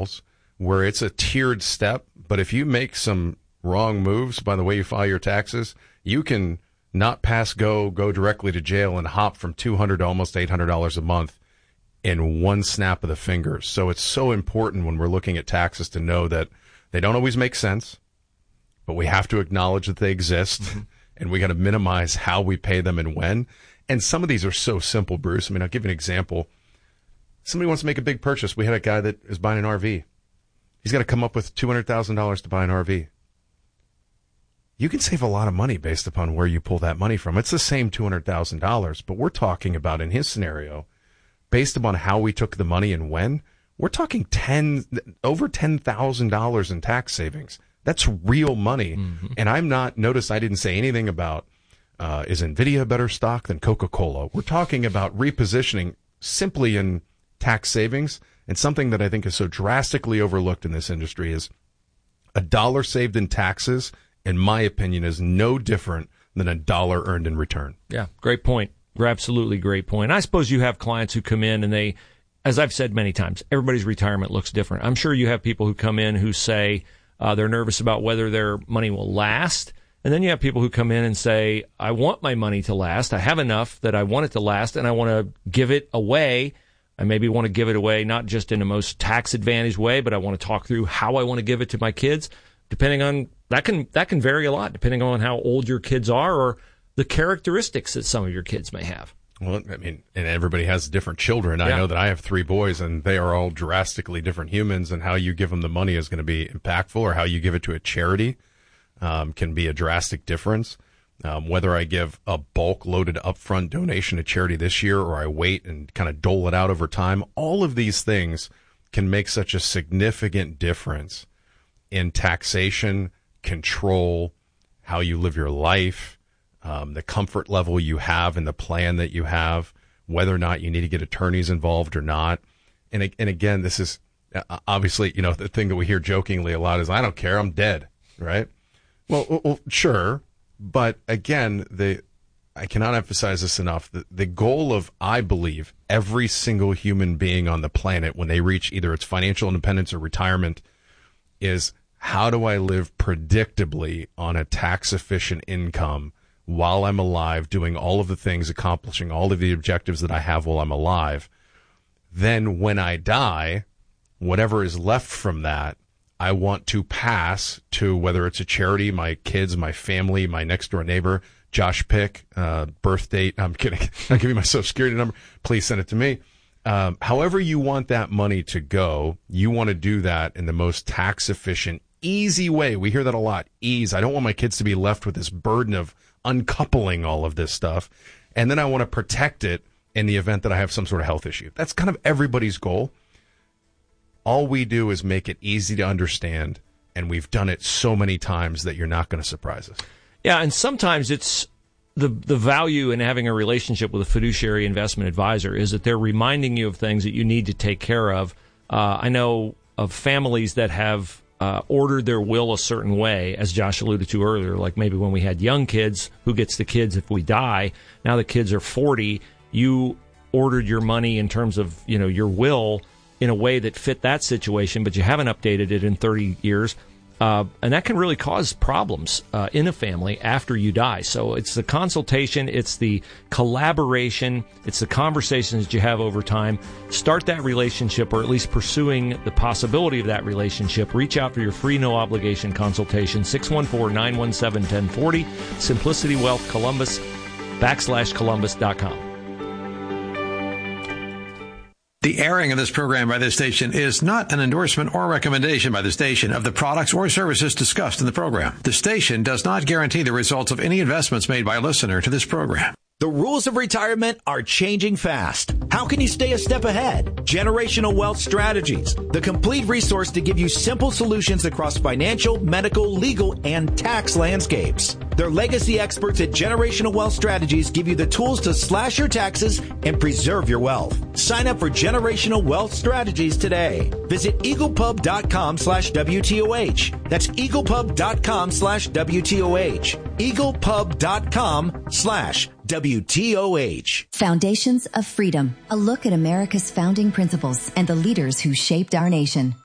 models where it's a tiered step, but if you make some wrong moves by the way you file your taxes, you can not pass go directly to jail and hop from $200 to almost $800 a month in one snap of the fingers. So it's so important when we're looking at taxes to know that they don't always make sense, but we have to acknowledge that they exist, and we got to minimize how we pay them and when. And some of these are so simple, Bruce. I mean, I'll give you an example. Somebody wants to make a big purchase. We had a guy that is buying an RV. He's got to come up with $200,000 to buy an RV. You can save a lot of money based upon where you pull that money from. It's the same $200,000, but we're talking about, in his scenario, based upon how we took the money and when, we're talking over $10,000 in tax savings. That's real money. Mm-hmm. And notice I didn't say anything about, is NVIDIA a better stock than Coca-Cola? We're talking about repositioning simply in tax savings. And something that I think is so drastically overlooked in this industry is $1 saved in taxes, in my opinion, is no different than $1 earned in return. Yeah, great point. Absolutely great point. I suppose you have clients who come in and they, as I've said many times, everybody's retirement looks different. I'm sure you have people who come in who say they're nervous about whether their money will last. And then you have people who come in and say, I want my money to last. I have enough that I want it to last, and I want to give it away. I maybe want to give it away not just in the most tax advantage way, but I want to talk through how I want to give it to my kids. Depending on that can vary a lot depending on how old your kids are or the characteristics that some of your kids may have. Well, I mean, and everybody has different children. Yeah. I know that I have 3 boys, and they are all drastically different humans, and how you give them the money is going to be impactful, or how you give it to a charity can be a drastic difference. Whether I give a bulk loaded upfront donation to charity this year or I wait and kind of dole it out over time, all of these things can make such a significant difference in taxation, control, how you live your life, the comfort level you have in the plan that you have, whether or not you need to get attorneys involved or not. And again, this is obviously, the thing that we hear jokingly a lot is, I don't care, I'm dead, right? Well, sure. But again, I cannot emphasize this enough. The goal of, I believe, every single human being on the planet when they reach either its financial independence or retirement is, how do I live predictably on a tax-efficient income while I'm alive, doing all of the things, accomplishing all of the objectives that I have while I'm alive? Then when I die, whatever is left from that, I want to pass to, whether it's a charity, my kids, my family, my next door neighbor, Josh Pick, birth date. I'm kidding. I'll give you my social security number. Please send it to me. However you want that money to go, you want to do that in the most tax efficient, easy way. We hear that a lot. Ease. I don't want my kids to be left with this burden of uncoupling all of this stuff. And then I want to protect it in the event that I have some sort of health issue. That's kind of everybody's goal. All we do is make it easy to understand, and we've done it so many times that you're not going to surprise us. Yeah, and sometimes it's the value in having a relationship with a fiduciary investment advisor is that they're reminding you of things that you need to take care of. I know of families that have ordered their will a certain way, as Josh alluded to earlier, like maybe when we had young kids, who gets the kids if we die? Now the kids are 40. You ordered your money in terms of, your will in a way that fit that situation, but you haven't updated it in 30 years. And that can really cause problems in a family after you die. So it's the consultation, it's the collaboration, it's the conversations that you have over time. Start that relationship, or at least pursuing the possibility of that relationship. Reach out for your free, no-obligation consultation, 614-917-1040, Simplicity Wealth Columbus, /Columbus.com. The airing of this program by this station is not an endorsement or recommendation by the station of the products or services discussed in the program. The station does not guarantee the results of any investments made by a listener to this program. The rules of retirement are changing fast. How can you stay a step ahead? Generational Wealth Strategies, the complete resource to give you simple solutions across financial, medical, legal, and tax landscapes. Their legacy experts at Generational Wealth Strategies give you the tools to slash your taxes and preserve your wealth. Sign up for Generational Wealth Strategies today. Visit eaglepub.com/WTOH. That's eaglepub.com/WTOH. eaglepub.com/WTOH. Foundations of Freedom, a look at America's founding principles and the leaders who shaped our nation.